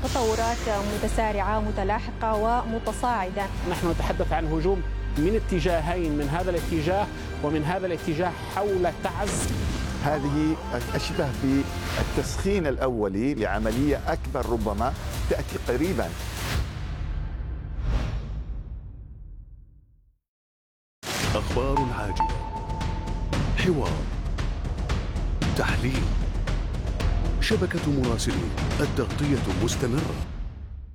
تطورات متسارعة متلاحقة ومتصاعدة. نحن نتحدث عن هجوم من اتجاهين، من هذا الاتجاه ومن هذا الاتجاه، حول تعز. هذه أشبه بالتسخين الأولي لعملية أكبر ربما تأتي قريبا. أخبار عاجلة، حوار، تحليل، شبكة مراسلين، التغطية مستمرة.